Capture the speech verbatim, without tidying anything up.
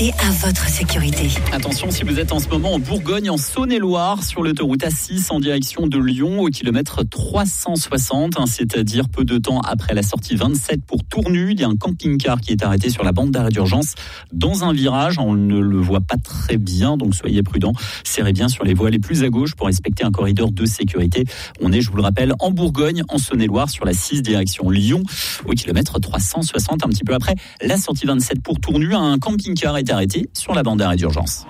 Et à votre sécurité. Attention, si vous êtes en ce moment en Bourgogne, en Saône-et-Loire, sur l'autoroute A six en direction de Lyon, au kilomètre trois cent soixante, hein, c'est-à-dire peu de temps après la sortie vingt-sept pour Tournu, il y a un camping-car qui est arrêté sur la bande d'arrêt d'urgence dans un virage. On ne le voit pas très bien, donc soyez prudents. Serrez bien sur les voies les plus à gauche pour respecter un corridor de sécurité. On est, je vous le rappelle, en Bourgogne, en Saône-et-Loire, sur la six direction Lyon, au kilomètre trois cent soixante, un petit peu après la sortie vingt-sept pour Tournu, un camping-car est arrêté sur la bande d'arrêt d'urgence.